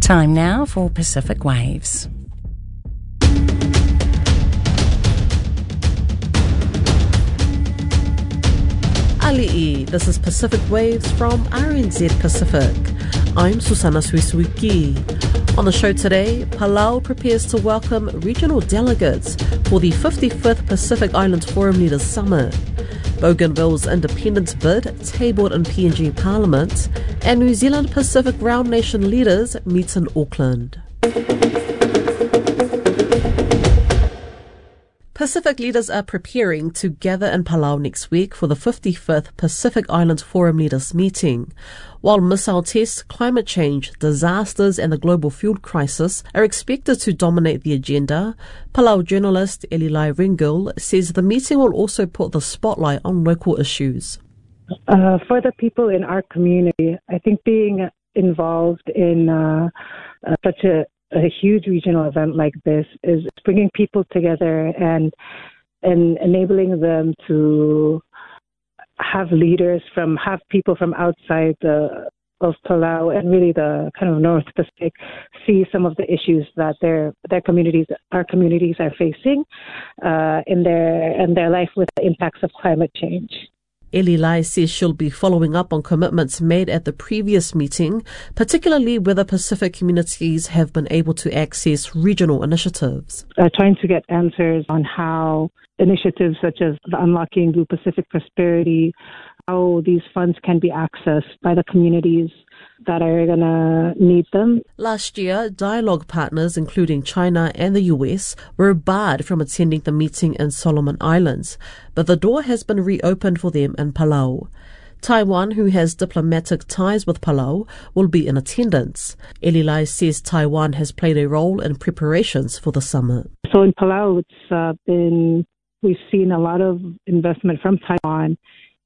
Time now for Pacific Waves. Ali'i, this is Pacific Waves from RNZ Pacific. I'm Susana Suisuiki. On the show today, Palau prepares to welcome regional delegates for the 55th Pacific Islands Forum Leaders Summit. Bougainville's independence bid tabled in PNG Parliament, and New Zealand Pacific Round Nation leaders meet in Auckland. Pacific leaders are preparing to gather in Palau next week for the 55th Pacific Islands Forum Leaders meeting. While missile tests, climate change, disasters and the global fuel crisis are expected to dominate the agenda, Palau journalist Elilai Ringil says the meeting will also put the spotlight on local issues. For the people in our community, I think being involved in such a huge regional event like this is bringing people together and enabling them to have people from outside of Palau and really the kind of North Pacific see some of the issues that our communities are facing in their life with the impacts of climate change. Elilai says she'll be following up on commitments made at the previous meeting, particularly whether Pacific communities have been able to access regional initiatives. Trying to get answers on how initiatives such as the Unlocking Blue Pacific Prosperity, how these funds can be accessed by the communities that are going to need them. Last year, dialogue partners, including China and the US, were barred from attending the meeting in Solomon Islands, but the door has been reopened for them in Palau. Taiwan, who has diplomatic ties with Palau, will be in attendance. Elilai says Taiwan has played a role in preparations for the summit. So in Palau, we've seen a lot of investment from Taiwan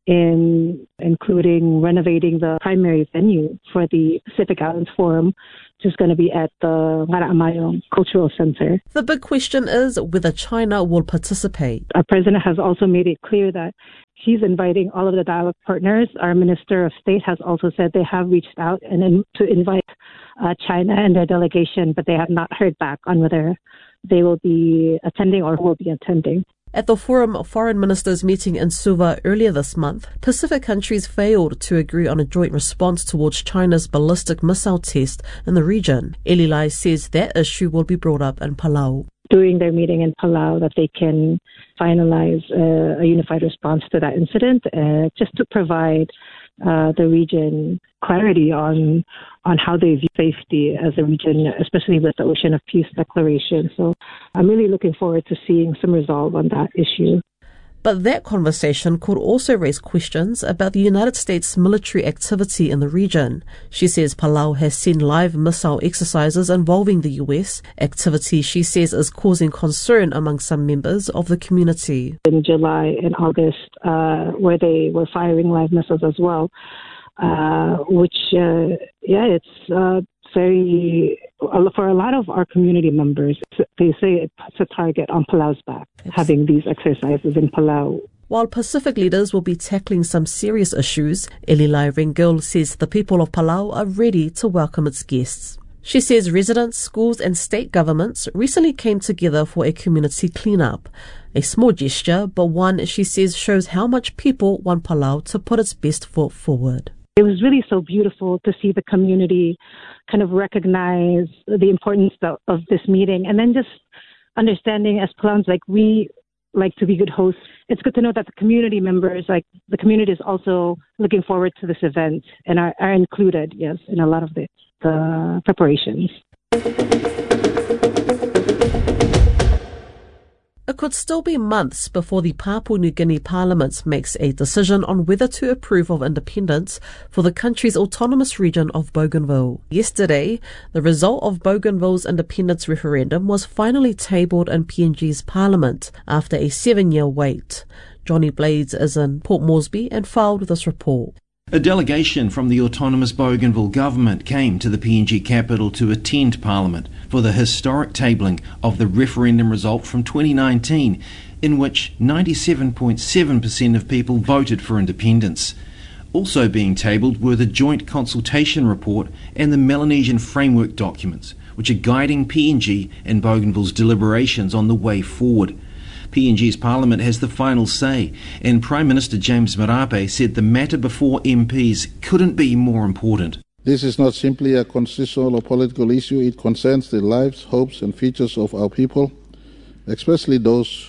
including renovating the primary venue for the Pacific Islands Forum, which is going to be at the Mara'amayong Cultural Center. The big question is whether China will participate. Our president has also made it clear that he's inviting all of the dialogue partners. Our Minister of State has also said they have reached out to invite China and their delegation, but they have not heard back on whether they will be attending or will be attending. At the Forum Foreign Ministers meeting in Suva earlier this month, Pacific countries failed to agree on a joint response towards China's ballistic missile test in the region. Elilai says that issue will be brought up in Palau. During their meeting in Palau, that they can finalize a unified response to that incident, just to provide the region clarity on how they view safety as a region, especially with the Ocean of Peace Declaration. So I'm really looking forward to seeing some resolve on that issue. But that conversation could also raise questions about the United States military activity in the region. She says Palau has seen live missile exercises involving the US, activity she says is causing concern among some members of the community. In July and August, where they were firing live missiles as well, it's very, for a lot of our community members, they say it's a target on Palau's back, having these exercises in Palau. While Pacific leaders will be tackling some serious issues, Elilai Ringil says the people of Palau are ready to welcome its guests. She says residents, schools and state governments recently came together for a community cleanup. A small gesture, but one she says shows how much people want Palau to put its best foot forward. It was really so beautiful to see the community kind of recognize the importance of this meeting, and then just understanding as Palauans, we like to be good hosts. It's good to know that the community members, the community is also looking forward to this event and are included, yes, in a lot of the preparations. It could still be months before the Papua New Guinea Parliament makes a decision on whether to approve of independence for the country's autonomous region of Bougainville. Yesterday, the result of Bougainville's independence referendum was finally tabled in PNG's Parliament after a 7-year wait. Johnny Blades is in Port Moresby and filed this report. A delegation from the autonomous Bougainville government came to the PNG capital to attend Parliament for the historic tabling of the referendum result from 2019, in which 97.7% of people voted for independence. Also being tabled were the Joint Consultation Report and the Melanesian Framework documents, which are guiding PNG and Bougainville's deliberations on the way forward. PNG's Parliament has the final say, and Prime Minister James Marape said the matter before MPs couldn't be more important. This is not simply a constitutional or political issue. It concerns the lives, hopes and futures of our people, especially those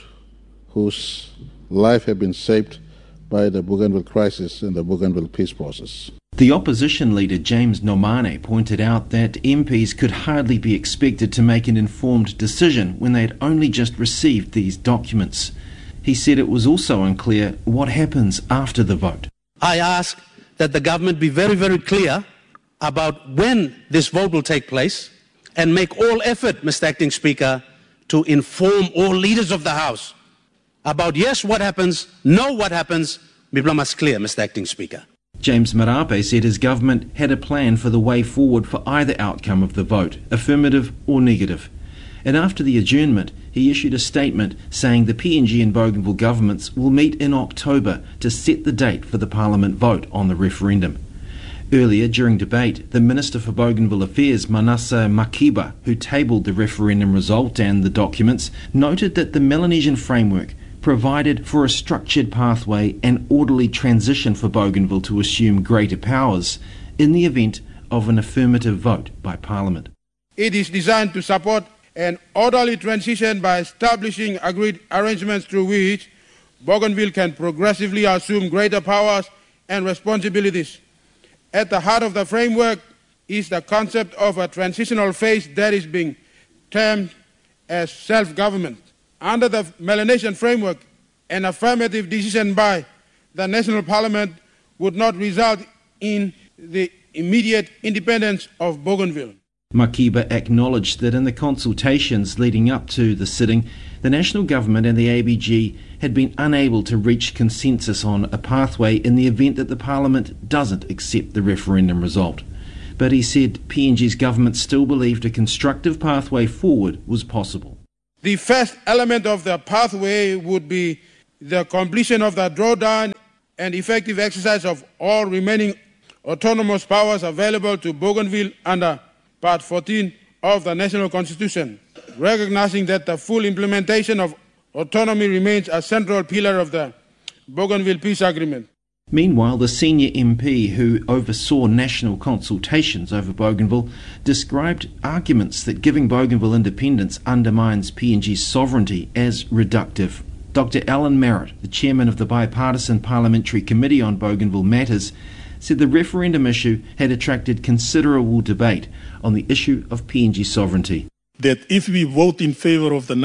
whose life have been shaped by the Bougainville crisis and the Bougainville peace process. The opposition leader James Nomane pointed out that MPs could hardly be expected to make an informed decision when they had only just received these documents. He said it was also unclear what happens after the vote. I ask that the government be very, very clear about when this vote will take place and make all effort, Mr. Acting Speaker, to inform all leaders of the House about yes, what happens, no, what happens. Miblamas clear, Mr. Acting Speaker. James Marape said his government had a plan for the way forward for either outcome of the vote, affirmative or negative. And after the adjournment, he issued a statement saying the PNG and Bougainville governments will meet in October to set the date for the Parliament vote on the referendum. Earlier, during debate, the Minister for Bougainville Affairs, Manasa Makiba, who tabled the referendum result and the documents, noted that the Melanesian framework provided for a structured pathway and orderly transition for Bougainville to assume greater powers in the event of an affirmative vote by Parliament. It is designed to support an orderly transition by establishing agreed arrangements through which Bougainville can progressively assume greater powers and responsibilities. At the heart of the framework is the concept of a transitional phase that is being termed as self-government. Under the Melanesian framework, an affirmative decision by the National Parliament would not result in the immediate independence of Bougainville. Makiba acknowledged that in the consultations leading up to the sitting, the national government and the ABG had been unable to reach consensus on a pathway in the event that the Parliament doesn't accept the referendum result. But he said PNG's government still believed a constructive pathway forward was possible. The first element of the pathway would be the completion of the drawdown and effective exercise of all remaining autonomous powers available to Bougainville under Part 14 of the National Constitution, recognizing that the full implementation of autonomy remains a central pillar of the Bougainville Peace Agreement. Meanwhile, the senior MP who oversaw national consultations over Bougainville described arguments that giving Bougainville independence undermines PNG's sovereignty as reductive. Dr. Alan Merritt, the chairman of the Bipartisan Parliamentary Committee on Bougainville Matters, said the referendum issue had attracted considerable debate on the issue of PNG sovereignty. That if we vote in favour of the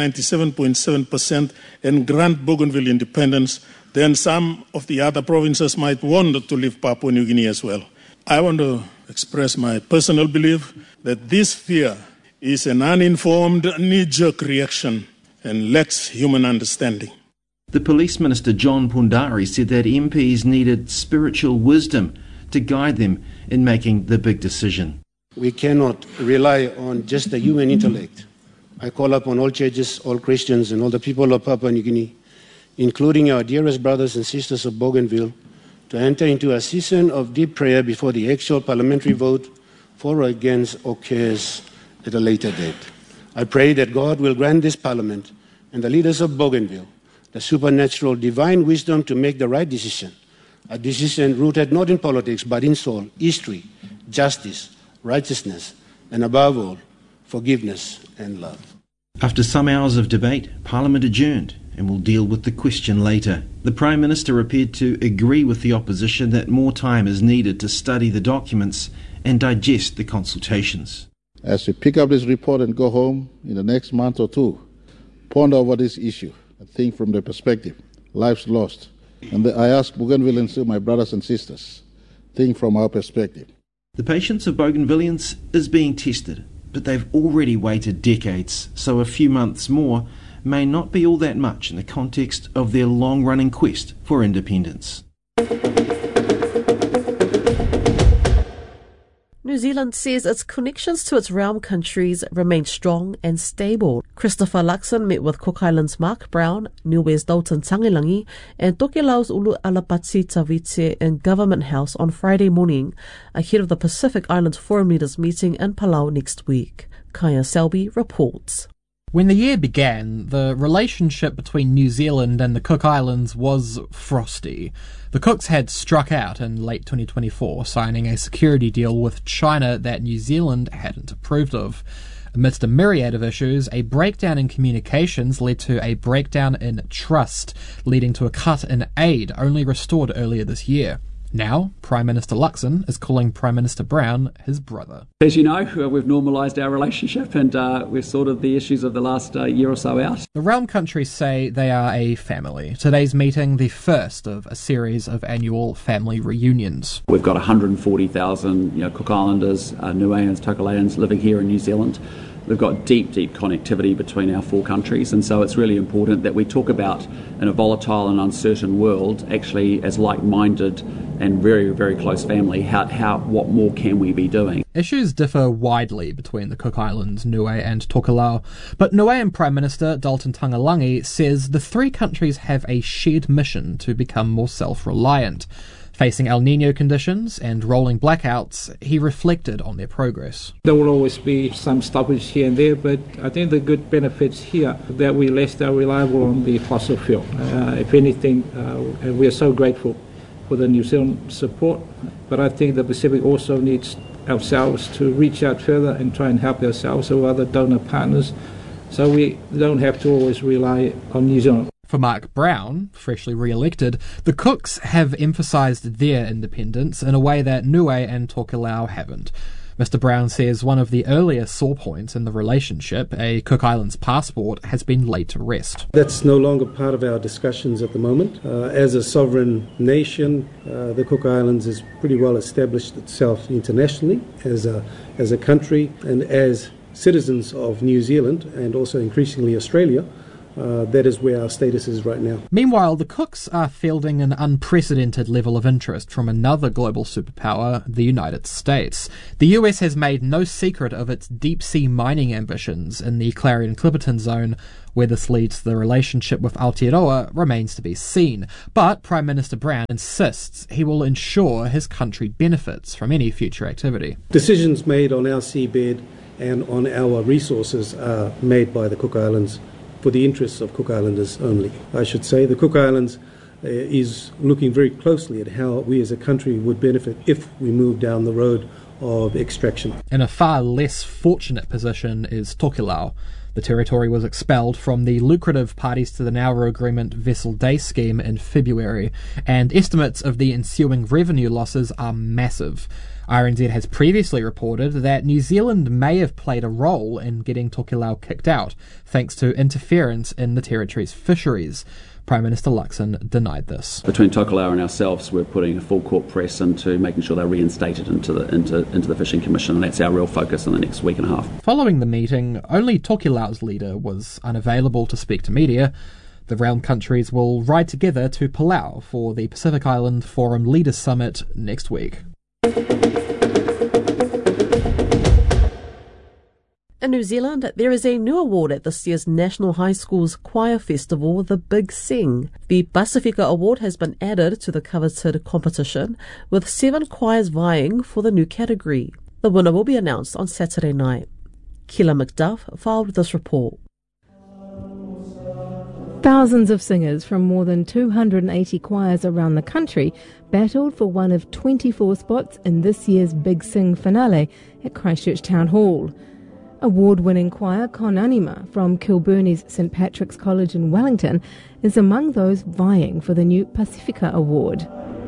97.7% and grant Bougainville independence, then some of the other provinces might want to leave Papua New Guinea as well. I want to express my personal belief that this fear is an uninformed knee-jerk reaction and lacks human understanding. The Police Minister John Pundari said that MPs needed spiritual wisdom to guide them in making the big decision. We cannot rely on just the human intellect. I call upon all churches, all Christians, and all the people of Papua New Guinea, including our dearest brothers and sisters of Bougainville, to enter into a season of deep prayer before the actual parliamentary vote for or against occurs at a later date. I pray that God will grant this parliament and the leaders of Bougainville the supernatural divine wisdom to make the right decision, a decision rooted not in politics but in soul, history, justice, righteousness, and above all, forgiveness and love. After some hours of debate, Parliament adjourned and will deal with the question later. The Prime Minister appeared to agree with the opposition that more time is needed to study the documents and digest the consultations. As we pick up this report and go home in the next month or two, ponder over this issue, I think from the perspective, lives lost. And I ask Bougainvilleans, my brothers and sisters, think from our perspective. The patience of Bougainvilleans is being tested, but they've already waited decades, so a few months more may not be all that much in the context of their long-running quest for independence. New New Zealand says its connections to its realm countries remain strong and stable. Christopher Luxon met with Cook Islands' Mark Brown, Niue's Dalton Tangailangi, and Tokelau's Ulu Alapati Tavite in Government House on Friday morning, ahead of the Pacific Islands Forum Leaders meeting in Palau next week. Kaya Selby reports. When the year began, the relationship between New Zealand and the Cook Islands was frosty. The Cooks had struck out in late 2024, signing a security deal with China that New Zealand hadn't approved of. Amidst a myriad of issues, a breakdown in communications led to a breakdown in trust, leading to a cut in aid, only restored earlier this year. Now, Prime Minister Luxon is calling Prime Minister Brown his brother. As you know, we've normalised our relationship and we've sorted the issues of the last year or so out. The realm countries say they are a family. Today's meeting, the first of a series of annual family reunions. We've got 140,000 Cook Islanders, Niueans, Tokelauans living here in New Zealand. We've got deep connectivity between our four countries, and so it's really important that we talk about, in a volatile and uncertain world, actually as like-minded and very, very close family, what more can we be doing? Issues differ widely between the Cook Islands, Niue and Tokelau, but Niuean Prime Minister Dalton Tangailangi says the three countries have a shared mission to become more self-reliant. Facing El Niño conditions and rolling blackouts, he reflected on their progress. There will always be some stoppage here and there, but I think the good benefits here that we're less reliable on the fossil fuel. If anything, and we are so grateful for the New Zealand support, but I think the Pacific also needs ourselves to reach out further and try and help ourselves or other donor partners, so we don't have to always rely on New Zealand. For Mark Brown, freshly re-elected, the Cooks have emphasised their independence in a way that Niue and Tokelau haven't. Mr. Brown says one of the earlier sore points in the relationship, a Cook Islands passport, has been laid to rest. That's no longer part of our discussions at the moment. As a sovereign nation, the Cook Islands has pretty well established itself internationally as a country, and as citizens of New Zealand and also increasingly Australia. That is where our status is right now. Meanwhile, the Cooks are fielding an unprecedented level of interest from another global superpower, the United States. The US has made no secret of its deep-sea mining ambitions in the Clarion-Clipperton zone. Where this leads to the relationship with Aotearoa remains to be seen. But Prime Minister Brown insists he will ensure his country benefits from any future activity. Decisions made on our seabed and on our resources are made by the Cook Islands for the interests of Cook Islanders only. I should say the Cook Islands is looking very closely at how we as a country would benefit if we move down the road of extraction. In a far less fortunate position is Tokelau. The territory was expelled from the lucrative Parties to the Nauru Agreement Vessel Day scheme in February, and estimates of the ensuing revenue losses are massive. RNZ has previously reported that New Zealand may have played a role in getting Tokelau kicked out, thanks to interference in the territory's fisheries. Prime Minister Luxon denied this. Between Tokelau and ourselves, we're putting a full court press into making sure they're reinstated into the Fishing Commission, and that's our real focus in the next week and a half. Following the meeting, only Tokelau's leader was unavailable to speak to media. The realm countries will ride together to Palau for the Pacific Island Forum Leaders Summit next week. In New Zealand, there is a new award at this year's National High School's Choir Festival, the Big Sing. The Pacifica Award has been added to the coveted competition, with 7 choirs vying for the new category. The winner will be announced on Saturday night. Kila McDuff filed this report. Thousands of singers from more than 280 choirs around the country battled for one of 24 spots in this year's Big Sing finale at Christchurch Town Hall. Award-winning choir Con Anima from Kilburney's St Patrick's College in Wellington is among those vying for the new Pacifica Award.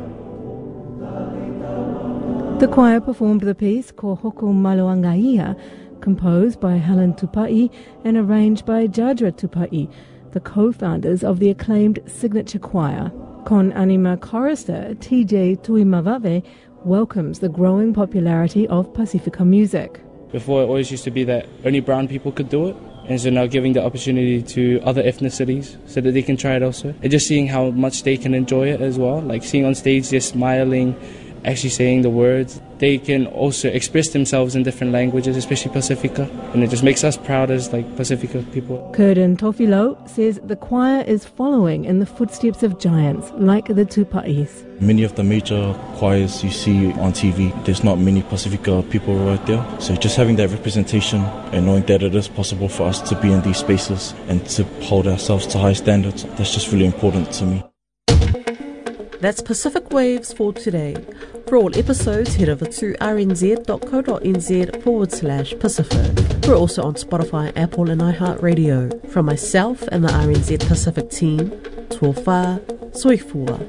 The choir performed the piece Ko Hoko Maloangaia, composed by Helen Tupai and arranged by Jadra Tupai, the co-founders of the acclaimed signature choir. Con Anima chorister TJ Tuimavave welcomes the growing popularity of Pacifica music. Before, it always used to be that only brown people could do it, and so now giving the opportunity to other ethnicities so that they can try it also. And just seeing how much they can enjoy it as well, like seeing on stage, just smiling, actually saying the words. they can also express themselves in different languages, especially Pacifica, and it just makes us proud as Pacifica people. Curtin Tofilo says the choir is following in the footsteps of giants like the Tupa'is. Many of the major choirs you see on TV, there's not many Pacifica people right there. So just having that representation and knowing that it is possible for us to be in these spaces and to hold ourselves to high standards, that's just really important to me. That's Pacific Waves for today. For all episodes, head over to rnz.co.nz/Pacific. We're also on Spotify, Apple and iHeartRadio. From myself and the RNZ Pacific team, Tuofa Soifua.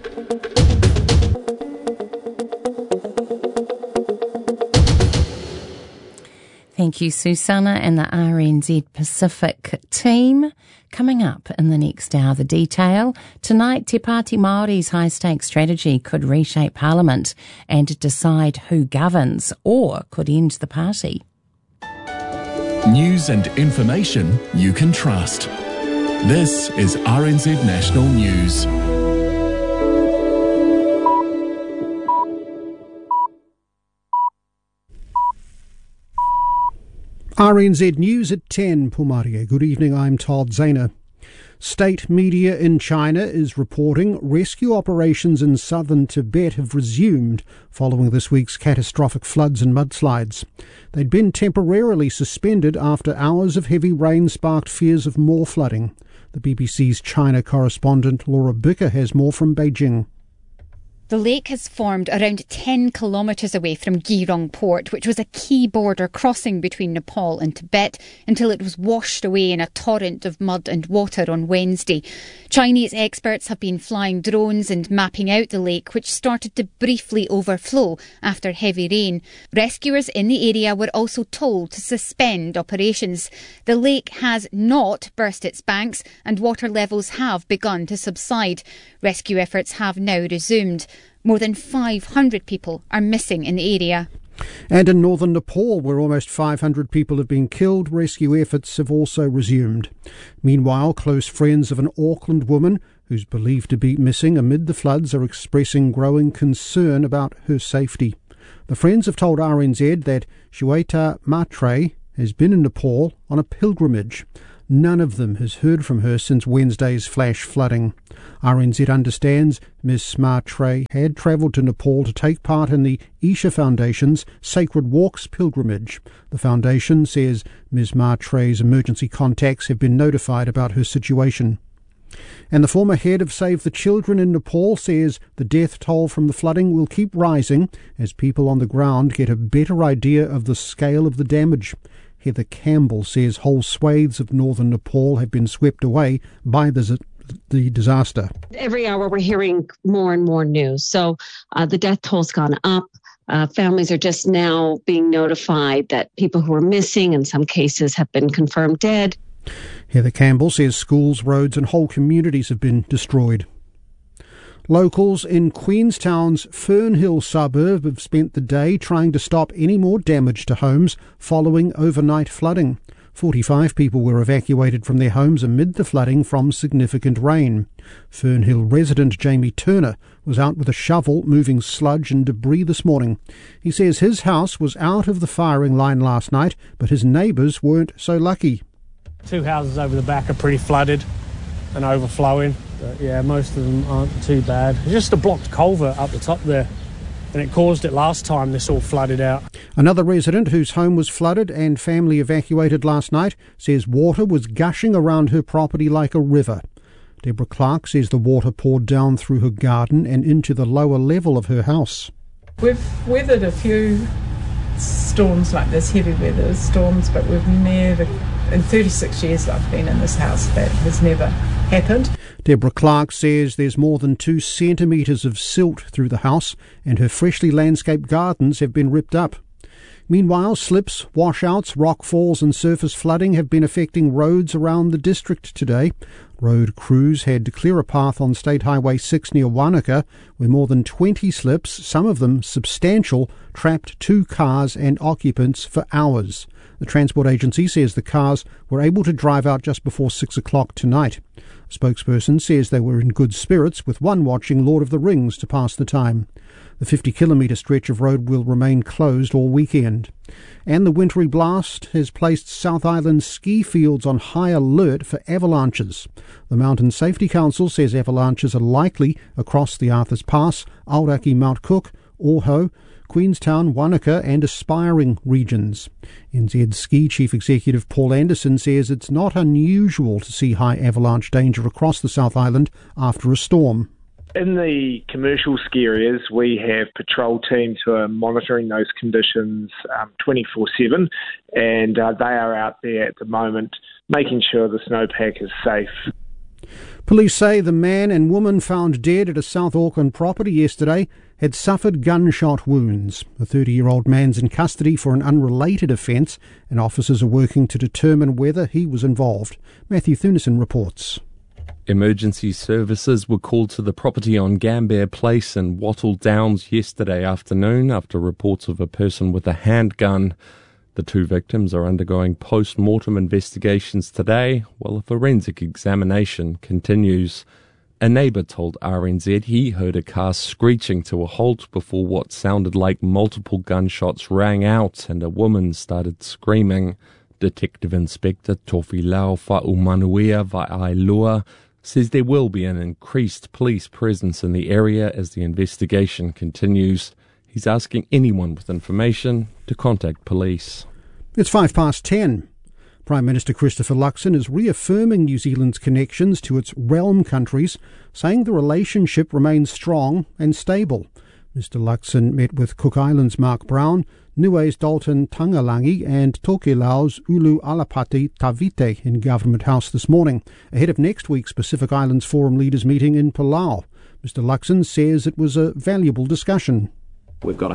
Thank you, Susanna and the RNZ Pacific team. Coming up in the next hour, the detail. Tonight, Te Pāti Māori's high-stakes strategy could reshape Parliament and decide who governs, or could end the party. News and information you can trust. This is RNZ National News. RNZ News at 10, Pumaria. Good evening, I'm Todd Zahner. State media in China is reporting rescue operations in southern Tibet have resumed following this week's catastrophic floods and mudslides. They'd been temporarily suspended after hours of heavy rain sparked fears of more flooding. The BBC's China correspondent Laura Bicker has more from Beijing. The lake has formed around 10 kilometres away from Geelong port, which was a key border crossing between Nepal and Tibet, until it was washed away in a torrent of mud and water on Wednesday. Chinese experts have been flying drones and mapping out the lake, which started to briefly overflow after heavy rain. Rescuers in the area were also told to suspend operations. The lake has not burst its banks and water levels have begun to subside. Rescue efforts have now resumed. More than 500 people are missing in the area. And in northern Nepal, where almost 500 people have been killed, rescue efforts have also resumed. Meanwhile, close friends of an Auckland woman who's believed to be missing amid the floods are expressing growing concern about her safety. The friends have told RNZ that Shweta Matre has been in Nepal on a pilgrimage. None of them has heard from her since Wednesday's flash flooding. RNZ understands Ms. Matre had travelled to Nepal to take part in the Isha Foundation's Sacred Walks pilgrimage. The foundation says Ms. Matre's emergency contacts have been notified about her situation. And the former head of Save the Children in Nepal says the death toll from the flooding will keep rising as people on the ground get a better idea of the scale of the damage. Heather Campbell says whole swathes of northern Nepal have been swept away by the disaster. Every hour we're hearing more and more news. So the death toll's gone up. Families are just now being notified that people who are missing in some cases have been confirmed dead. Heather Campbell says schools, roads and whole communities have been destroyed. Locals in Queenstown's Fernhill suburb have spent the day trying to stop any more damage to homes following overnight flooding. 45 people were evacuated from their homes amid the flooding from significant rain. Fernhill resident Jamie Turner was out with a shovel moving sludge and debris this morning. He says his house was out of the firing line last night, but his neighbours weren't so lucky. 2 houses over the back are pretty flooded and overflowing. But yeah, most of them aren't too bad. It's just a blocked culvert up the top there, and it caused it last time this all flooded out. Another resident whose home was flooded and family evacuated last night says water was gushing around her property like a river. Deborah Clark says the water poured down through her garden and into the lower level of her house. We've weathered a few storms like this, heavy weather storms, but we've never, in 36 years I've been in this house, that has never happened. Deborah Clark says there's more than 2 centimetres of silt through the house and her freshly landscaped gardens have been ripped up. Meanwhile, slips, washouts, rockfalls and surface flooding have been affecting roads around the district today. Road crews had to clear a path on State Highway 6 near Wanaka, where more than 20 slips, some of them substantial, trapped 2 cars and occupants for hours. The transport agency says the cars were able to drive out just before 6 o'clock tonight. A spokesperson says they were in good spirits, with one watching Lord of the Rings to pass the time. The 50-kilometre stretch of road will remain closed all weekend. And the wintry blast has placed South Island ski fields on high alert for avalanches. The Mountain Safety Council says avalanches are likely across the Arthurs Pass, Aoraki, Mount Cook, Oahu, Queenstown, Wanaka and aspiring regions. NZ Ski Chief Executive Paul Anderson says it's not unusual to see high avalanche danger across the South Island after a storm. In the commercial ski areas, we have patrol teams who are monitoring those conditions 24/7, and they are out there at the moment making sure the snowpack is safe. Police say the man and woman found dead at a South Auckland property yesterday had suffered gunshot wounds. The 30-year-old man's in custody for an unrelated offence, and officers are working to determine whether he was involved. Matthew Thunison reports. Emergency services were called to the property on Gambier Place in Wattle Downs yesterday afternoon after reports of a person with a handgun. The two victims are undergoing post-mortem investigations today, while a forensic examination continues. A neighbour told RNZ he heard a car screeching to a halt before what sounded like multiple gunshots rang out and a woman started screaming. Detective Inspector Tofi Lau Fa'umanuia Va'ailua says there will be an increased police presence in the area as the investigation continues. He's asking anyone with information to contact police. It's 10:05. Prime Minister Christopher Luxon is reaffirming New Zealand's connections to its realm countries, saying the relationship remains strong and stable. Mr Luxon met with Cook Islands' Mark Brown, Niue's Dalton Tangalangi and Tokelau's Ulu Alapati Tavite in Government House this morning, ahead of next week's Pacific Islands Forum leaders meeting in Palau. Mr Luxon says it was a valuable discussion. We've got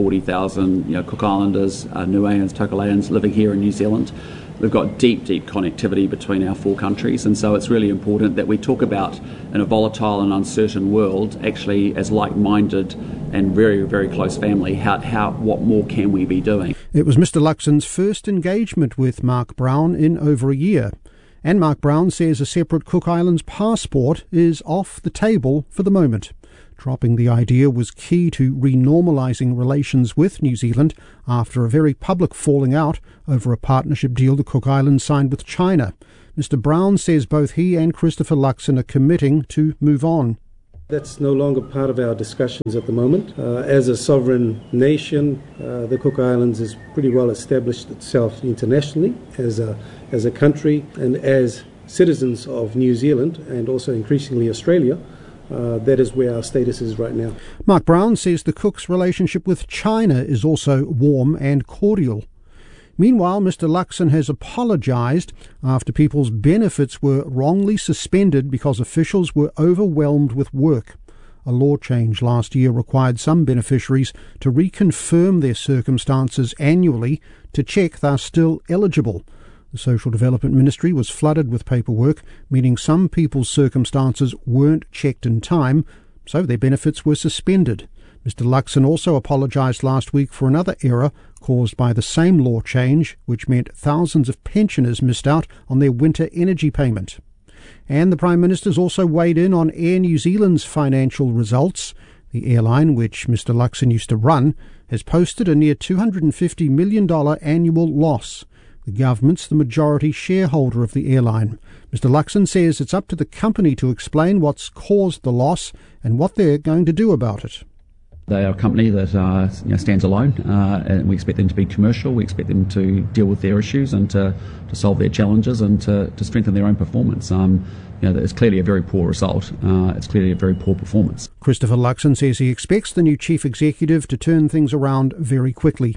140,000 Cook Islanders, Niueans, Tokelayans living here in New Zealand. We've got deep connectivity between our four countries, and so it's really important that we talk about, in a volatile and uncertain world, actually as like-minded and very, very close family, what more can we be doing? It was Mr Luxon's first engagement with Mark Brown in over a year, and Mark Brown says a separate Cook Islands passport is off the table for the moment. Dropping the idea was key to renormalising relations with New Zealand after a very public falling out over a partnership deal the Cook Islands signed with China. Mr Brown says both he and Christopher Luxon are committing to move on. That's no longer part of our discussions at the moment. As a sovereign nation, the Cook Islands has pretty well established itself internationally as a country, and as citizens of New Zealand and also increasingly Australia. That is where our status is right now. Mark Brown says the Cook's relationship with China is also warm and cordial. Meanwhile, Mr Luxon has apologised after people's benefits were wrongly suspended because officials were overwhelmed with work. A law change last year required some beneficiaries to reconfirm their circumstances annually to check they're still eligible. The Social Development Ministry was flooded with paperwork, meaning some people's circumstances weren't checked in time, so their benefits were suspended. Mr Luxon also apologised last week for another error caused by the same law change, which meant thousands of pensioners missed out on their winter energy payment. And the Prime Minister's also weighed in on Air New Zealand's financial results. The airline, which Mr Luxon used to run, has posted a near $250 million annual loss. The government's the majority shareholder of the airline. Mr Luxon says it's up to the company to explain what's caused the loss and what they're going to do about it. They are a company that stands alone, and we expect them to be commercial. We expect them to deal with their issues and to solve their challenges and to strengthen their own performance. It's clearly a very poor result. It's clearly a very poor performance. Christopher Luxon says he expects the new chief executive to turn things around very quickly.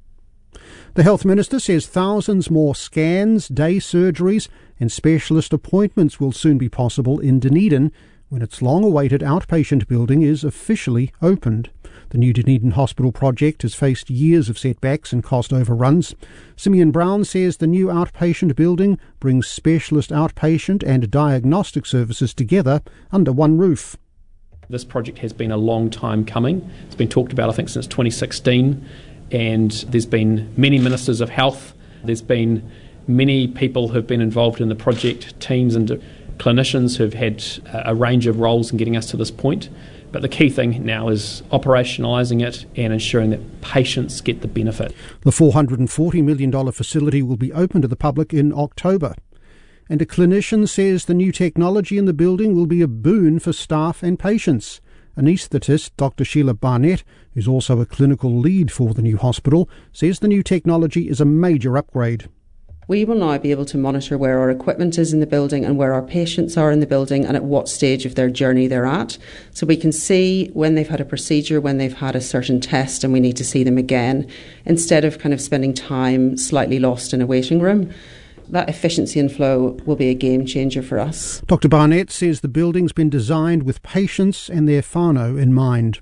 The Health Minister says thousands more scans, day surgeries and specialist appointments will soon be possible in Dunedin when its long-awaited outpatient building is officially opened. The new Dunedin Hospital project has faced years of setbacks and cost overruns. Simeon Brown says the new outpatient building brings specialist outpatient and diagnostic services together under one roof. This project has been a long time coming. It's been talked about, I think, since 2016. And there's been many ministers of health, there's been many people who've been involved in the project, teams and clinicians who've had a range of roles in getting us to this point. But the key thing now is operationalising it and ensuring that patients get the benefit. The $440 million facility will be open to the public in October. And a clinician says the new technology in the building will be a boon for staff and patients. Anaesthetist Dr. Sheila Barnett, who's also a clinical lead for the new hospital, says the new technology is a major upgrade. We will now be able to monitor where our equipment is in the building and where our patients are in the building and at what stage of their journey they're at. So we can see when they've had a procedure, when they've had a certain test and we need to see them again, instead of kind of spending time slightly lost in a waiting room. That efficiency and flow will be a game changer for us. Dr. Barnett says the building's been designed with patients and their whānau in mind.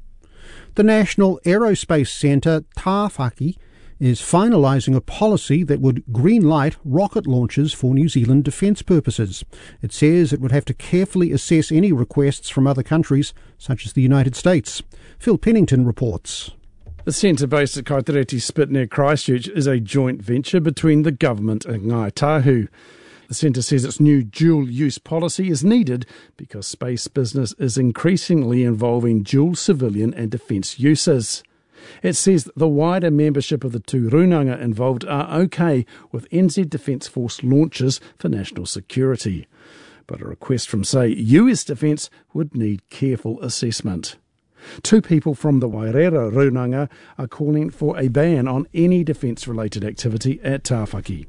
The National Aerospace Centre, Tāwhaki, is finalising a policy that would green-light rocket launches for New Zealand defence purposes. It says it would have to carefully assess any requests from other countries, such as the United States. Phil Pennington reports. The centre based at Kaitereti Spit near Christchurch is a joint venture between the government and Ngāi Tahu. The centre says its new dual-use policy is needed because space business is increasingly involving dual civilian and defence uses. It says the wider membership of the two runanga involved are okay with NZ Defence Force launches for national security. But a request from, say, US Defence would need careful assessment. Two people from the Wairera runanga are calling for a ban on any defence-related activity at Tāwhaki.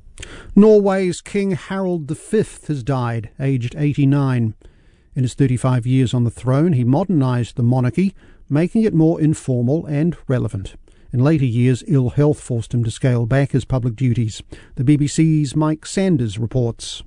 Norway's King Harald V has died, aged 89. In his 35 years on the throne, he modernised the monarchy, making it more informal and relevant. In later years, ill health forced him to scale back his public duties. The BBC's Mike Sanders reports.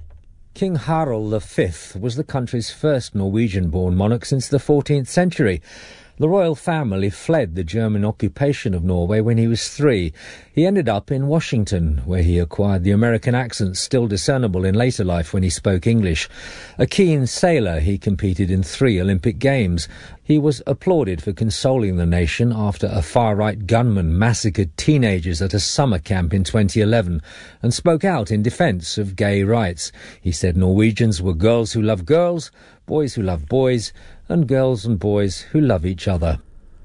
King Harald V was the country's first Norwegian-born monarch since the 14th century. The royal family fled the German occupation of Norway when he was 3. He ended up in Washington, where he acquired the American accent still discernible in later life when he spoke English. A keen sailor, he competed in 3 Olympic Games. He was applauded for consoling the nation after a far-right gunman massacred teenagers at a summer camp in 2011 and spoke out in defence of gay rights. He said Norwegians were girls who love girls, boys who love boys, and girls and boys who love each other.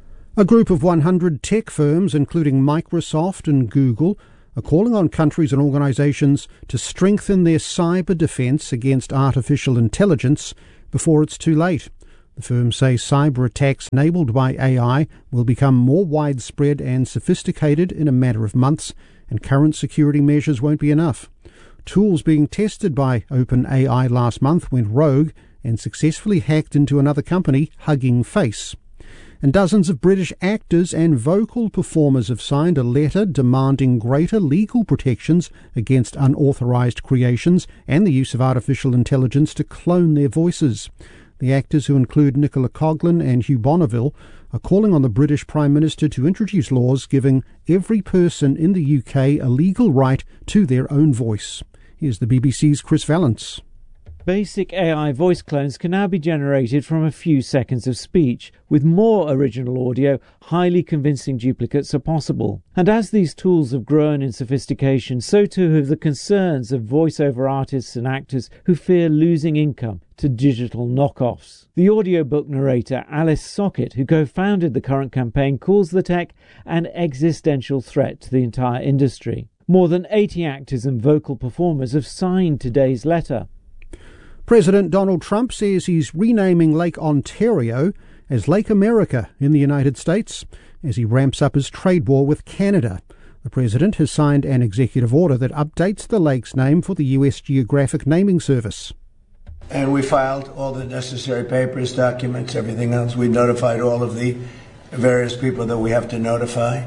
A group of 100 tech firms, including Microsoft and Google, are calling on countries and organisations to strengthen their cyber defence against artificial intelligence before it's too late. The firms say cyber attacks enabled by AI will become more widespread and sophisticated in a matter of months, and current security measures won't be enough. Tools being tested by OpenAI last month went rogue and successfully hacked into another company, Hugging Face. And dozens of British actors and vocal performers have signed a letter demanding greater legal protections against unauthorised creations and the use of artificial intelligence to clone their voices. The actors, who include Nicola Coughlan and Hugh Bonneville, are calling on the British Prime Minister to introduce laws giving every person in the UK a legal right to their own voice. Here's the BBC's Chris Valance. Basic AI voice clones can now be generated from a few seconds of speech. With more original audio, highly convincing duplicates are possible. And as these tools have grown in sophistication, so too have the concerns of voiceover artists and actors who fear losing income to digital knockoffs. The audiobook narrator Alice Sockett, who co-founded the current campaign, calls the tech an existential threat to the entire industry. More than 80 actors and vocal performers have signed today's letter. President Donald Trump says he's renaming Lake Ontario as Lake America in the United States as he ramps up his trade war with Canada. The president has signed an executive order that updates the lake's name for the U.S. Geographic Naming Service. And we filed all the necessary papers, documents, everything else. We notified all of the various people that we have to notify.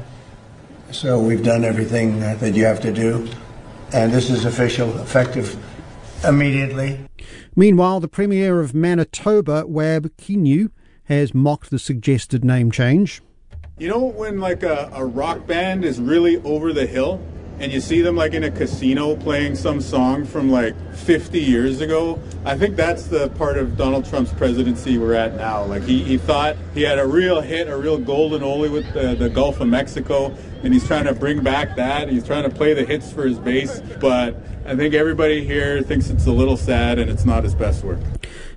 So we've done everything that you have to do. And this is official, effective immediately. Meanwhile, the Premier of Manitoba, Wab Kinew, has mocked the suggested name change. You know when like a rock band is really over the hill and you see them like in a casino playing some song from like 50 years ago? I think that's the part of Donald Trump's presidency we're at now. Like he thought he had a real hit, a real golden oldie with the Gulf of Mexico, and he's trying to bring back that. He's trying to play the hits for his base, but I think everybody here thinks it's a little sad and it's not his best work.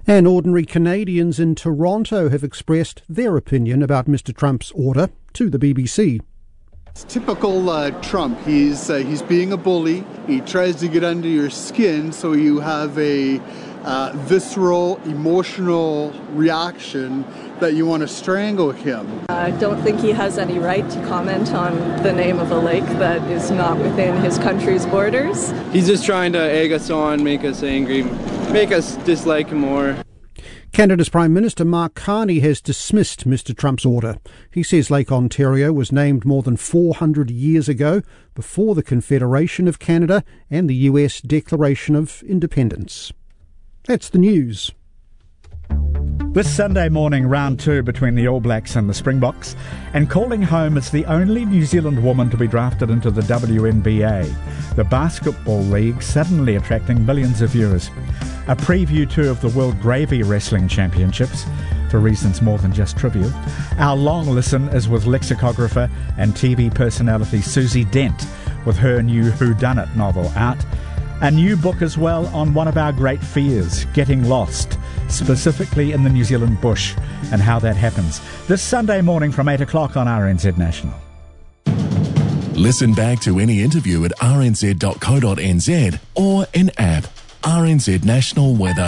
And ordinary Canadians in Toronto have expressed their opinion about Mr. Trump's order to the BBC. It's typical Trump. He's being a bully. He tries to get under your skin, so you have a visceral, emotional reaction that you want to strangle him. I don't think he has any right to comment on the name of a lake that is not within his country's borders. He's just trying to egg us on, make us angry, make us dislike him more. Canada's Prime Minister Mark Carney has dismissed Mr. Trump's order. He says Lake Ontario was named more than 400 years ago, before the Confederation of Canada and the US Declaration of Independence. That's the news. This Sunday morning, round 2 between the All Blacks and the Springboks, and calling home as the only New Zealand woman to be drafted into the WNBA, the Basketball League suddenly attracting millions of viewers. A preview too of the World Gravy Wrestling Championships, for reasons more than just trivial. Our long listen is with lexicographer and TV personality Susie Dent, with her new Whodunit novel out. A new book as well on one of our great fears, getting lost, specifically in the New Zealand bush, and how that happens. This Sunday morning from 8 o'clock on RNZ National. Listen back to any interview at rnz.co.nz or in app RNZ National Weather.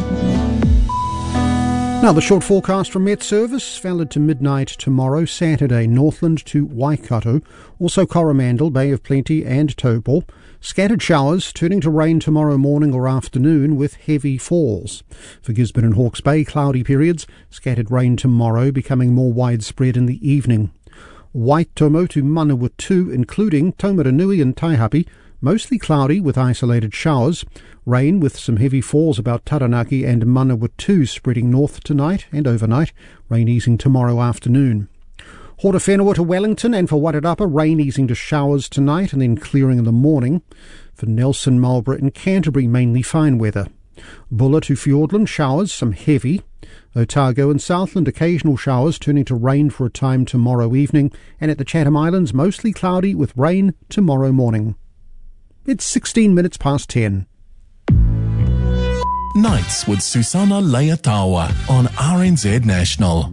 Now, the short forecast from Met Service, valid to midnight tomorrow, Saturday, Northland to Waikato, also Coromandel, Bay of Plenty and Taupo. Scattered showers turning to rain tomorrow morning or afternoon with heavy falls. For Gisborne and Hawke's Bay, cloudy periods, scattered rain tomorrow becoming more widespread in the evening. Waitomo to Manawatu, including Taumaranui and Taihape, mostly cloudy with isolated showers. Rain with some heavy falls about Taranaki and Manawatu spreading north tonight and overnight. Rain easing tomorrow afternoon. Hortowhenua to Wellington, and for Wairarapa, rain easing to showers tonight and then clearing in the morning. For Nelson, Marlborough and Canterbury, mainly fine weather. Bulla to Fiordland, showers, some heavy. Otago and Southland, occasional showers turning to rain for a time tomorrow evening. And at the Chatham Islands, mostly cloudy with rain tomorrow morning. It's 16 minutes past 10. Nights with Susana Leatawa on RNZ National.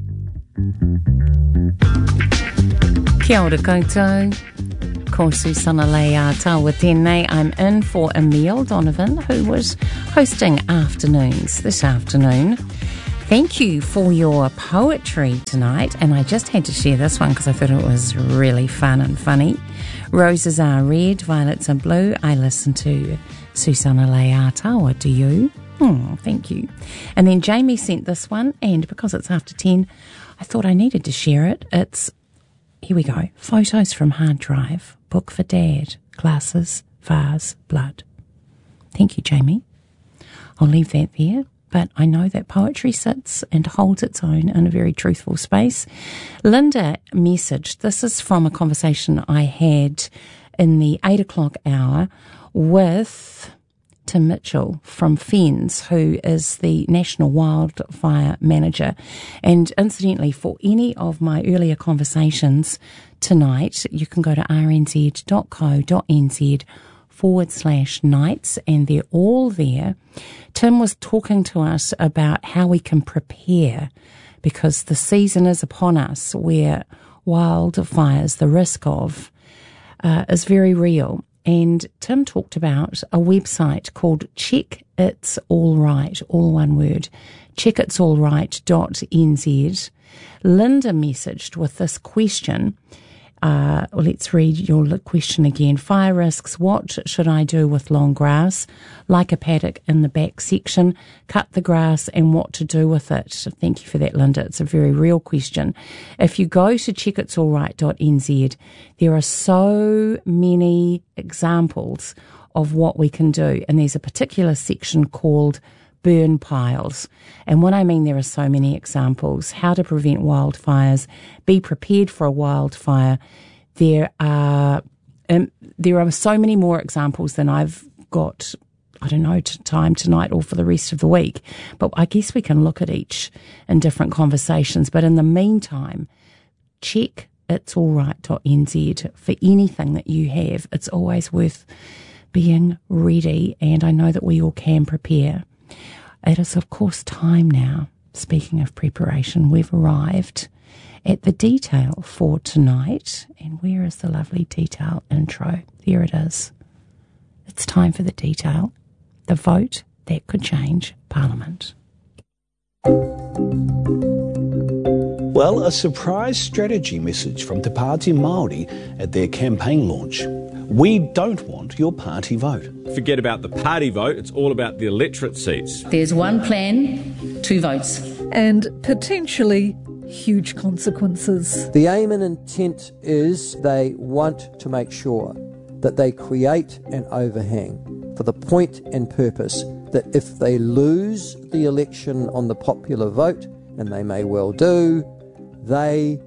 Kia ora koutou. Ko Susana Leatawa tēnei. I'm in for Emile Donovan, who was hosting afternoons this afternoon. Thank you for your poetry tonight, and I just had to share this one because I thought it was really fun and funny. Roses are red, violets are blue. I listen to Susana Leatawa. Do you? Thank you. And then Jamie sent this one, and because it's after 10, I thought I needed to share it. Here we go. Photos from hard drive. Book for Dad. Glasses, vase, blood. Thank you, Jamie. I'll leave that there. But I know that poetry sits and holds its own in a very truthful space. Linda messaged, this is from a conversation I had in the 8 o'clock hour with Tim Mitchell from FENZ, who is the National Wildfire Manager. And incidentally, for any of my earlier conversations tonight, you can go to rnz.co.nz/nights, and they're all there. Tim was talking to us about how we can prepare, because the season is upon us where wildfires, the risk of, is very real. And Tim talked about a website called Check It's All Right, all one word, checkitsallright.nz. Linda messaged with this question. Let's read your question again. Fire risks. What should I do with long grass, like a paddock in the back section? Cut the grass and what to do with it? Thank you for that, Linda. It's a very real question. If you go to checkitsallright.nz, there are so many examples of what we can do. And there's a particular section called burn piles. And what I mean, there are so many examples. How to prevent wildfires, be prepared for a wildfire. There are so many more examples than I've got, I don't know, time tonight or for the rest of the week. But I guess we can look at each in different conversations. But in the meantime, check itsallright.nz for anything that you have. It's always worth being ready, and I know that we all can prepare. It is, of course, time now. Speaking of preparation, we've arrived at the detail for tonight. And where is the lovely detail intro? There it is. It's time for the detail. The vote that could change Parliament. Well, a surprise strategy message from Te Pāti Māori at their campaign launch. We don't want your party vote. Forget about the party vote, it's all about the electorate seats. There's one plan, 2 votes. And potentially huge consequences. The aim and intent is they want to make sure that they create an overhang for the point and purpose that if they lose the election on the popular vote, and they may well do, they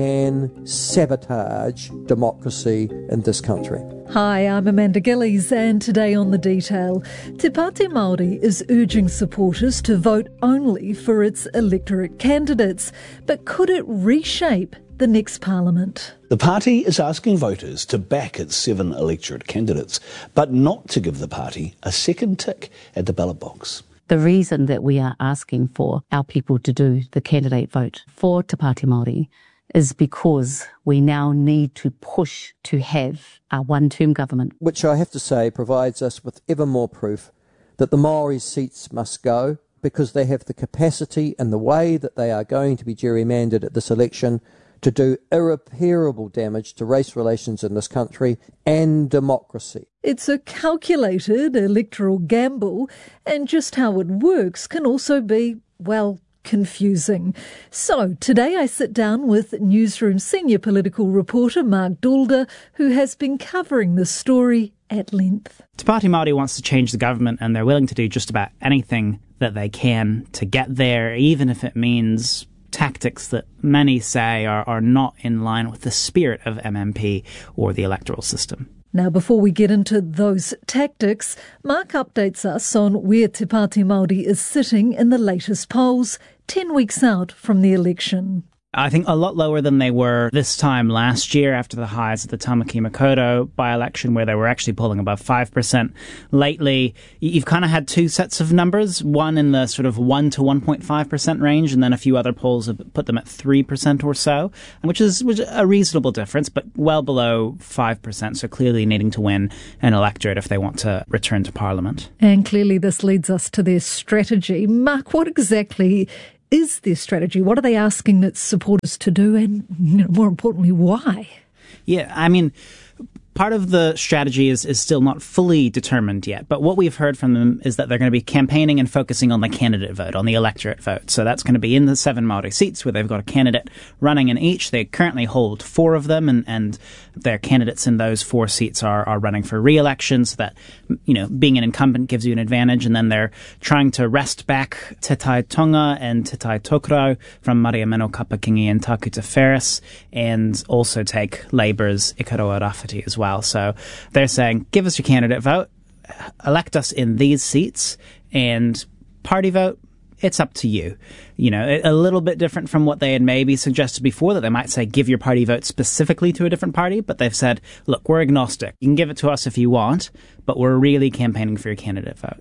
can sabotage democracy in this country. Hi, I'm Amanda Gillies, and today on The Detail, Te Pāti Māori is urging supporters to vote only for its electorate candidates. But could it reshape the next Parliament? The party is asking voters to back its 7 electorate candidates, but not to give the party a second tick at the ballot box. The reason that we are asking for our people to do the candidate vote for Te Pāti Māori is because we now need to push to have a one-term government. Which I have to say provides us with ever more proof that the Māori seats must go, because they have the capacity and the way that they are going to be gerrymandered at this election to do irreparable damage to race relations in this country and democracy. It's a calculated electoral gamble, and just how it works can also be, well, confusing. So today I sit down with Newsroom senior political reporter Mark Dalder, who has been covering this story at length. Te Pāti Māori wants to change the government, and they're willing to do just about anything that they can to get there, even if it means tactics that many say are not in line with the spirit of MMP or the electoral system. Now, before we get into those tactics, Mark updates us on where Te Pāti Māori is sitting in the latest polls, 10 weeks out from the election. I think a lot lower than they were this time last year after the highs of the Tamaki Makaurau by-election, where they were actually polling above 5%. Lately, you've kind of had 2 sets of numbers, one in the sort of 1 to 1.5% range, and then a few other polls have put them at 3% or so, which is a reasonable difference, but well below 5%, so clearly needing to win an electorate if they want to return to Parliament. And clearly this leads us to their strategy. Mark, what exactly is their strategy? What are they asking its supporters to do, and more importantly, why? Yeah, I mean, part of the strategy is still not fully determined yet, but what we've heard from them is that they're going to be campaigning and focusing on the candidate vote, on the electorate vote. So that's going to be in the 7 Māori seats where they've got a candidate running in each. They currently hold 4 of them, and their candidates in those 4 seats are running for re-election, so that, being an incumbent gives you an advantage. And then they're trying to wrest back Te Tai Tonga and Te Tai Tokerau from Mariamino Kapakingi and Takuta Ferris, and also take Labour's Ikaroa Rafferty as well. So they're saying, give us your candidate vote, elect us in these seats, and party vote, it's up to you. A little bit different from what they had maybe suggested before, that they might say give your party vote specifically to a different party, but they've said, look, we're agnostic. You can give it to us if you want, but we're really campaigning for your candidate vote.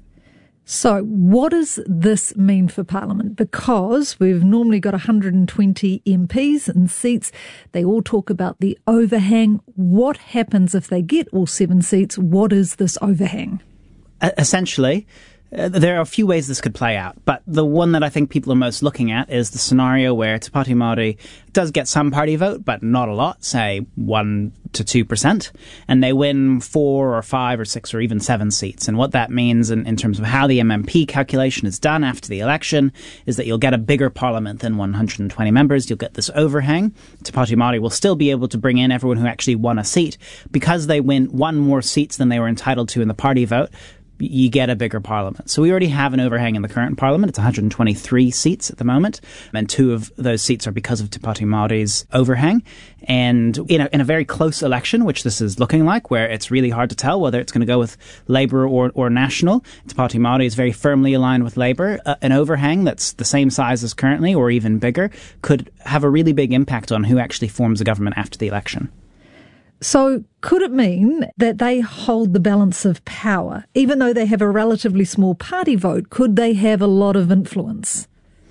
So what does this mean for Parliament? Because we've normally got 120 MPs and seats. They all talk about the overhang. What happens if they get all 7 seats? What is this overhang? Essentially, there are a few ways this could play out, but the one that I think people are most looking at is the scenario where Te Pāti Māori does get some party vote, but not a lot, say 1 to 2%, and they win 4 or 5 or 6 or even 7 seats. And what that means in terms of how the MMP calculation is done after the election is that you'll get a bigger parliament than 120 members. You'll get this overhang. Te Pāti Māori will still be able to bring in everyone who actually won a seat. Because they win 1 more seats than they were entitled to in the party vote, you get a bigger parliament. So we already have an overhang in the current parliament. It's 123 seats at the moment, and 2 of those seats are because of Te Pāti Māori's overhang. And in a very close election, which this is looking like, where it's really hard to tell whether it's going to go with Labour or National, Te Pāti Māori is very firmly aligned with Labour. An overhang that's the same size as currently, or even bigger, could have a really big impact on who actually forms a government after the election. So could it mean that they hold the balance of power? Even though they have a relatively small party vote, could they have a lot of influence?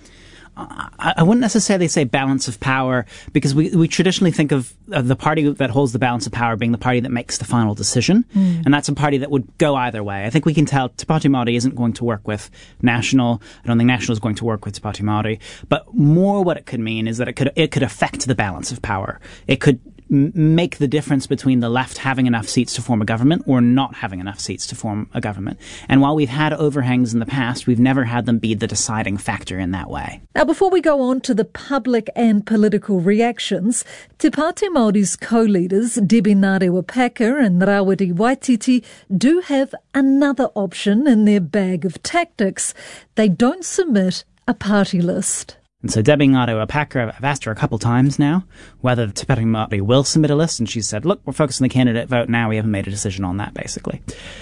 I wouldn't necessarily say balance of power, because we traditionally think of the party that holds the balance of power being the party that makes the final decision. And that's a party that would go either way. I think we can tell Te Pāti Māori isn't going to work with National. I don't think National is going to work with Te Pāti Māori. But more what it could mean is that it could affect the balance of power. It could make the difference between the left having enough seats to form a government or not having enough seats to form a government. And while we've had overhangs in the past, we've never had them be the deciding factor in that way. Now, before we go on to the public and political reactions, Te Pāti Māori's co-leaders, Debbie Ngarewa-Packer and Rawiri Waititi, do have another option in their bag of tactics. They don't submit a party list. And so Debbie Ngarewa-Packer, I've asked her a couple times now whether Te Pāti Māori will submit a list, and she said, look, we're focused on the candidate vote now, we haven't made a decision on that, basically.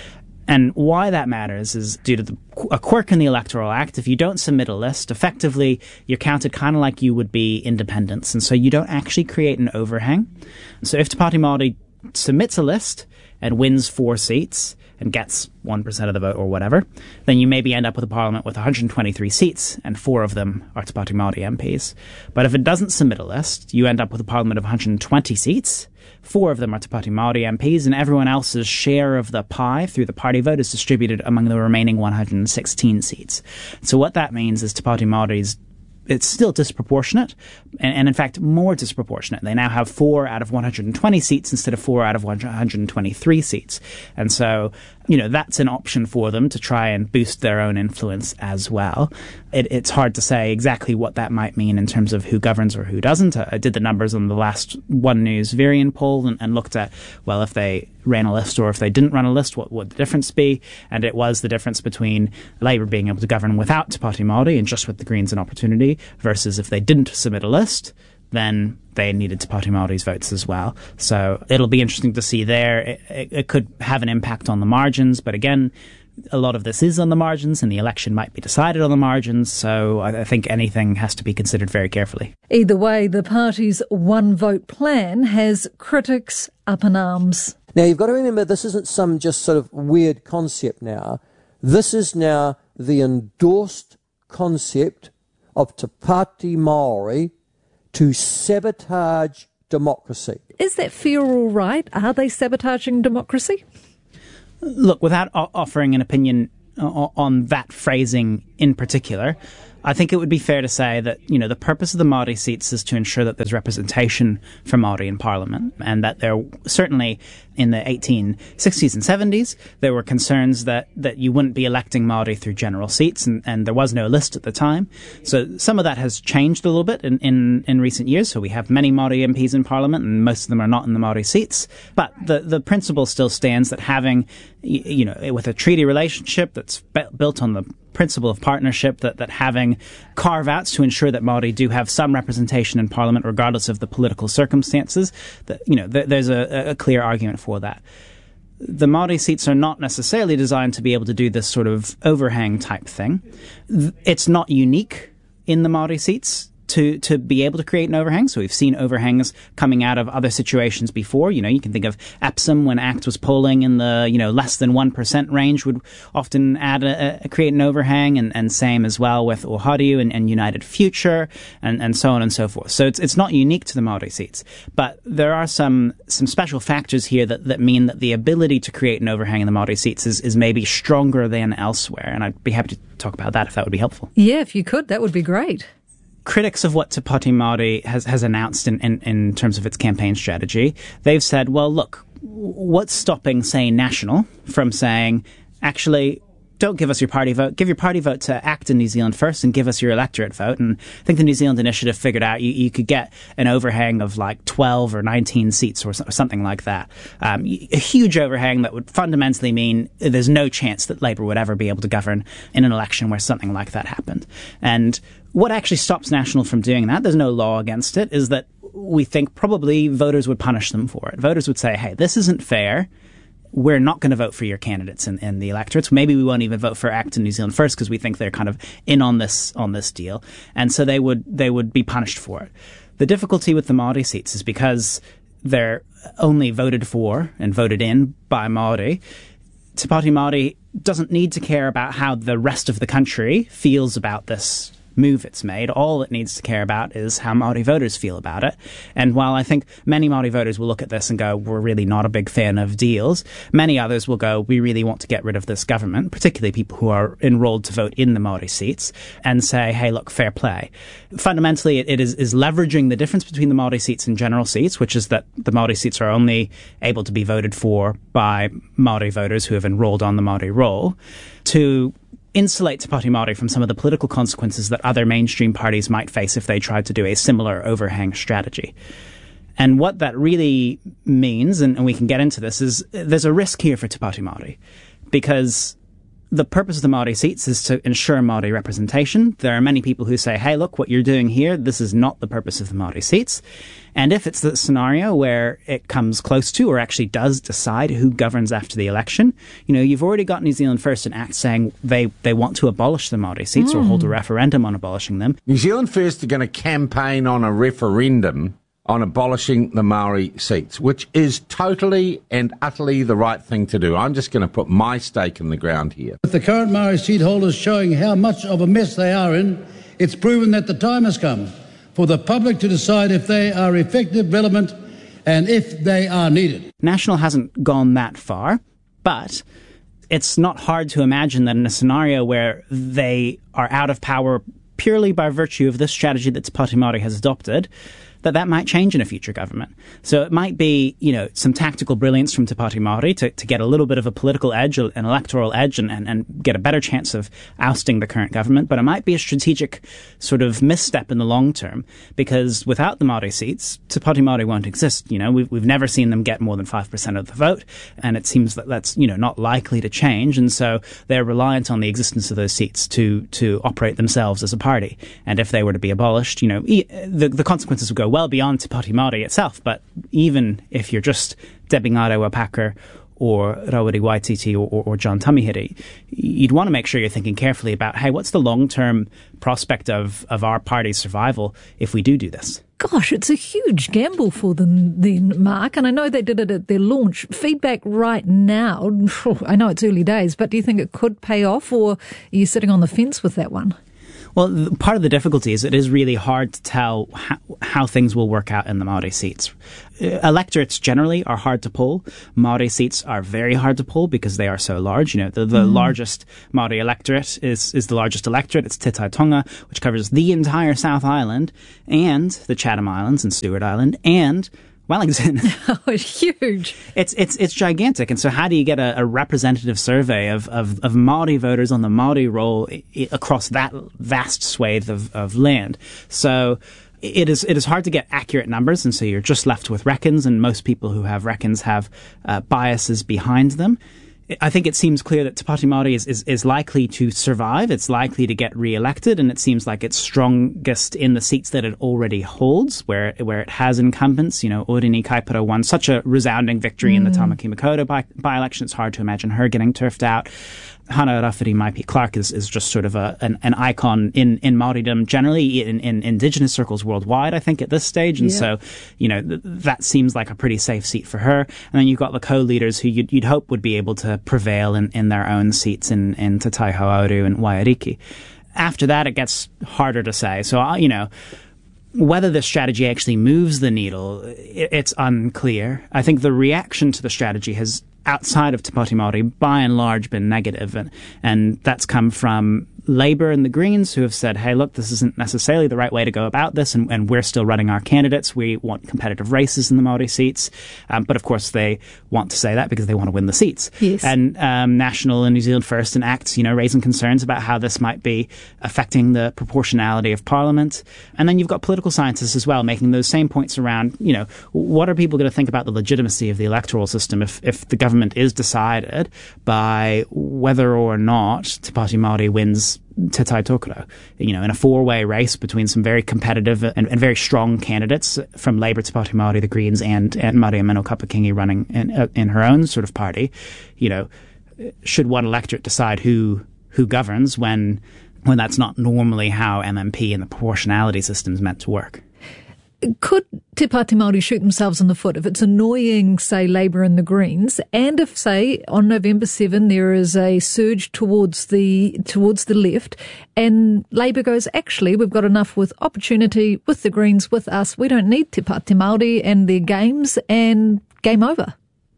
And why that matters is due to a quirk in the Electoral Act. If you don't submit a list, effectively, you're counted kind of like you would be independents, and so you don't actually create an overhang. So if Te Pāti Māori submits a list and wins 4 seats, and gets 1% of the vote or whatever, then you maybe end up with a parliament with 123 seats, and 4 of them are Te Pāti Māori MPs. But if it doesn't submit a list, you end up with a parliament of 120 seats, 4 of them are Te Pāti Māori MPs, and everyone else's share of the pie through the party vote is distributed among the remaining 116 seats. So what that means is Te Pāti Māori's it's still disproportionate, and in fact more disproportionate. They now have 4 out of 120 seats instead of 4 out of 123 seats. And so, that's an option for them to try and boost their own influence as well. It's hard to say exactly what that might mean in terms of who governs or who doesn't. I did the numbers on the last One News Varian poll and looked at, well, if they ran a list or if they didn't run a list, what would the difference be? And it was the difference between Labour being able to govern without Te Pāti Māori and just with the Greens and Opportunity versus if they didn't submit a list, then they needed Te Pāti Māori's votes as well. So it'll be interesting to see there. It could have an impact on the margins, but again, a lot of this is on the margins, and the election might be decided on the margins, so I think anything has to be considered very carefully. Either way, the party's one-vote plan has critics up in arms. Now, you've got to remember, this isn't some just sort of weird concept now. This is now the endorsed concept of Te Pāti Māori to sabotage democracy. Is that fair or right? Are they sabotaging democracy? Look, without offering an opinion on that phrasing in particular, I think it would be fair to say that, the purpose of the Māori seats is to ensure that there's representation for Māori in Parliament, and that there certainly in the 1860s and 70s, there were concerns that you wouldn't be electing Māori through general seats, and there was no list at the time. So some of that has changed a little bit in recent years. So we have many Māori MPs in Parliament, and most of them are not in the Māori seats. But the principle still stands that having, with a treaty relationship that's built on the principle of partnership, that having carve-outs to ensure that Māori do have some representation in Parliament regardless of the political circumstances, that there's a clear argument for that. The Māori seats are not necessarily designed to be able to do this sort of overhang type thing. It's not unique in the Māori seats to be able to create an overhang. So we've seen overhangs coming out of other situations before. You can think of Epsom when ACT was polling in the, less than 1% range would often create an overhang, and same as well with Ohariu and United Future and so on and so forth. So it's not unique to the Māori seats, but there are some special factors here that mean that the ability to create an overhang in the Māori seats is maybe stronger than elsewhere. And I'd be happy to talk about that if that would be helpful. Yeah, if you could, that would be great. Critics of what Te Pāti Māori has announced in terms of its campaign strategy, they've said, well, look, what's stopping, say, National from saying, actually, don't give us your party vote. Give your party vote to ACT in New Zealand first and give us your electorate vote. And I think the New Zealand Initiative figured out you could get an overhang of like 12 or 19 seats or something like that. A huge overhang that would fundamentally mean there's no chance that Labour would ever be able to govern in an election where something like that happened. And what actually stops National from doing that, there's no law against it, is that we think probably voters would punish them for it. Voters would say, hey, this isn't fair. We're not going to vote for your candidates in the electorates. Maybe we won't even vote for ACT in New Zealand first because we think they're kind of in on this deal. And so they would be punished for it. The difficulty with the Māori seats is because they're only voted for and voted in by Māori, Te Pāti Māori doesn't need to care about how the rest of the country feels about this move it's made. All it needs to care about is how Māori voters feel about it. And while I think many Māori voters will look at this and go, we're really not a big fan of deals, many others will go, we really want to get rid of this government, particularly people who are enrolled to vote in the Māori seats, and say, hey, look, fair play. Fundamentally, it is leveraging the difference between the Māori seats and general seats, which is that the Māori seats are only able to be voted for by Māori voters who have enrolled on the Māori roll, to insulate Te Pāti Māori from some of the political consequences that other mainstream parties might face if they tried to do a similar overhang strategy. And what that really means, and we can get into this, is there's a risk here for Te Pāti Māori, because the purpose of the Māori seats is to ensure Māori representation. There are many people who say, hey, look, what you're doing here, this is not the purpose of the Māori seats. And if it's the scenario where it comes close to, or actually does decide who governs after the election, you've already got New Zealand First and ACT saying they want to abolish the Māori seats or hold a referendum on abolishing them. New Zealand First are going to campaign on a referendum on abolishing the Maori seats, which is totally and utterly the right thing to do. I'm just going to put my stake in the ground here. With the current Maori seat holders showing how much of a mess they are in, it's proven that the time has come for the public to decide if they are effective, relevant, and if they are needed. National hasn't gone that far, but it's not hard to imagine that in a scenario where they are out of power purely by virtue of this strategy that Te Pāti Māori has adopted, that might change in a future government. So it might be, some tactical brilliance from Te Pāti Māori to get a little bit of a political edge, an electoral edge, and get a better chance of ousting the current government. But it might be a strategic sort of misstep in the long term, because without the Māori seats, Te Pāti Māori won't exist. We've never seen them get more than 5% of the vote, and it seems that that's, not likely to change. And so they're reliant on the existence of those seats to operate themselves as a party. And if they were to be abolished, the consequences would go well beyond Te Pāti Māori itself, but even if you're just Debbie Ngarewa-Packer or Rawiri Waititi or John Tamihere, you'd want to make sure you're thinking carefully about, hey, what's the long-term prospect of our party's survival if we do this? Gosh, it's a huge gamble for them then, Mark, and I know they did it at their launch. Feedback right now, I know it's early days, but do you think it could pay off, or are you sitting on the fence with that one? Well, part of the difficulty is it is really hard to tell how things will work out in the Māori seats. Electorates generally are hard to poll. Māori seats are very hard to poll because they are so large. The largest Māori electorate is the largest electorate. It's Te Tai Tonga, which covers the entire South Island and the Chatham Islands and Stewart Island and Wellington. Oh, it's huge. It's gigantic. And so how do you get a representative survey of Māori voters on the Māori roll across that vast swathe of land? So it is hard to get accurate numbers, and so you're just left with reckons, and most people who have reckons have biases behind them. I think it seems clear that Te Pāti Māori is likely to survive. It's likely to get re-elected, and it seems like it's strongest in the seats that it already holds, where it has incumbents. Orini Kaipara won such a resounding victory in the Tamaki Makaurau by-election. It's hard to imagine her getting turfed out. Hana Rafiri Maipi Clark is just sort of an icon in Māoridom generally, in Indigenous circles worldwide, I think, at this stage. And so, that seems like a pretty safe seat for her. And then you've got the co-leaders who you'd hope would be able to prevail in their own seats in Te Tai Hauauru and Waiariki. After that, it gets harder to say. So, whether this strategy actually moves the needle, it's unclear. I think the reaction to the strategy has, outside of Te Pāti Māori, by and large been negative, and that's come from Labour and the Greens, who have said, hey, look, this isn't necessarily the right way to go about this, and we're still running our candidates. We want competitive races in the Māori seats. But of course, they want to say that because they want to win the seats. Yes. And National and New Zealand First and ACT, raising concerns about how this might be affecting the proportionality of Parliament. And then you've got political scientists as well making those same points around, what are people going to think about the legitimacy of the electoral system if the government is decided by whether or not Te Pāti Māori wins Te Tai Tokerau, in a four-way race between some very competitive and very strong candidates from Labour, Te Pāti Māori, the Greens, and Maria Mino Kapakingi running in her own sort of party. Should one electorate decide who governs when that's not normally how MMP and the proportionality system is meant to work? Could Te Pāti Māori shoot themselves in the foot if it's annoying, say, Labour and the Greens, and if, say, on November 7 there is a surge towards the left, and Labour goes, actually, we've got enough with opportunity, with the Greens, with us, we don't need Te Pāti Māori and their games, and game over?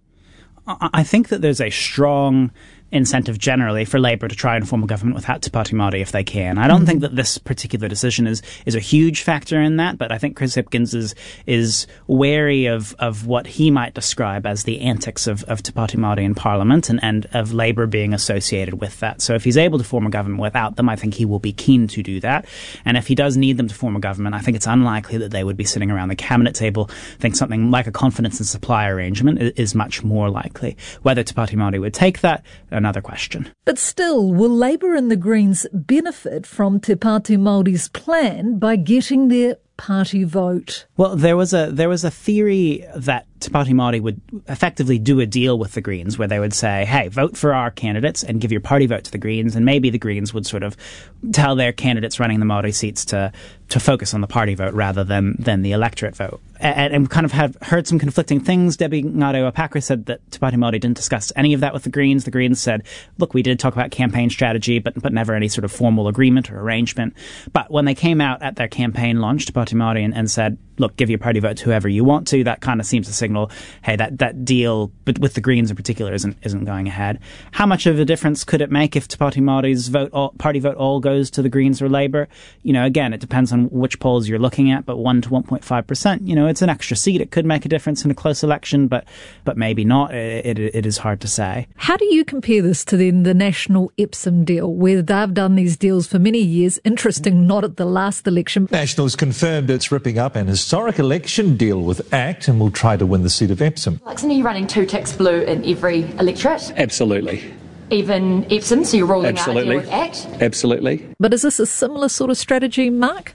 I think that there's a strong incentive generally for Labour to try and form a government without Te Pāti Māori if they can. I don't think that this particular decision is a huge factor in that, but I think Chris Hipkins is wary of what he might describe as the antics of Te Pāti Māori in Parliament and of Labour being associated with that. So if he's able to form a government without them, I think he will be keen to do that. And if he does need them to form a government, I think it's unlikely that they would be sitting around the cabinet table. I think something like a confidence and supply arrangement is much more likely. Whether Te Pāti Māori would take that, another question. But still, will Labour and the Greens benefit from Te Pāti Māori's plan by getting their party vote? Well, there was a theory that Te Pāti Māori would effectively do a deal with the Greens where they would say, hey, vote for our candidates and give your party vote to the Greens, and maybe the Greens would sort of tell their candidates running the Māori seats to focus on the party vote rather than the electorate vote. And kind of have heard some conflicting things. Debbie Ngarewa-Pakra said that Te Pāti Māori didn't discuss any of that with the Greens. The Greens said, look, we did talk about campaign strategy, but never any sort of formal agreement or arrangement. But when they came out at their campaign launch, Te Pāti Māori, and said, look, give your party vote to whoever you want to, that kind of seems to signal, hey, that deal, but with the Greens in particular, isn't going ahead. How much of a difference could it make if Te Pāti Māori's party vote all goes to the Greens or Labour? Again, it depends on which polls you're looking at, but 1 to 1.5%, it's an extra seat. It could make a difference in a close election, but maybe not. It is hard to say. How do you compare this to then the National Epsom deal, where they've done these deals for many years? Interesting, not at the last election. National's confirmed it's ripping up an historic election deal with ACT and will try to win the seat of Epsom. Isn't he running 2 ticks blue in every electorate? Absolutely. Even Epsom, so you're ruling out a deal with ACT? Absolutely. But is this a similar sort of strategy, Mark?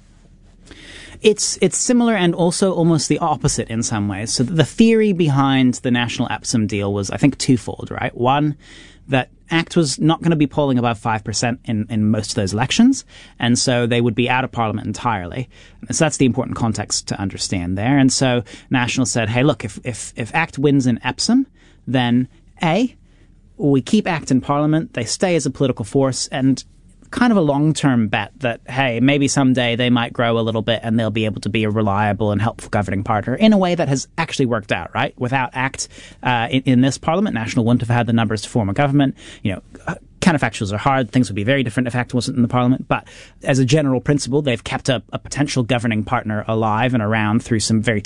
It's similar and also almost the opposite in some ways. So the theory behind the National Epsom deal was, I think, twofold, right? One, that ACT was not going to be polling above 5% in most of those elections, and so they would be out of Parliament entirely. So that's the important context to understand there. And so National said, hey, look, if ACT wins in Epsom, then A, we keep ACT in Parliament, they stay as a political force, and kind of a long-term bet that, hey, maybe someday they might grow a little bit and they'll be able to be a reliable and helpful governing partner in a way that has actually worked out, right? Without ACT in this Parliament, National wouldn't have had the numbers to form a government. Counterfactuals are hard. Things would be very different if ACT wasn't in the Parliament. But as a general principle, they've kept a potential governing partner alive and around through some very